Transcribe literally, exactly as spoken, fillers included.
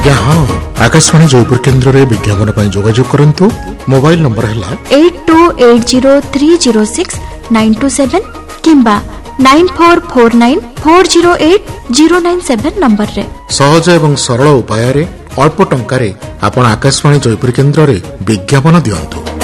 आज्ञा हाँ आकाशवाणी जयपुर केन्द्र रे विज्ञापन पर जोगाजोग करंतु। मोबाइल नंबर है eight to eight zero three zero six nine to seven किंबा nine four four nine four zero eight zero nine seven number रे। सहज एवं सरल उपाय रे अल्प टंका रे आपण आकाशवाणी जयपुर केन्द्र रे विज्ञापन दियंतु।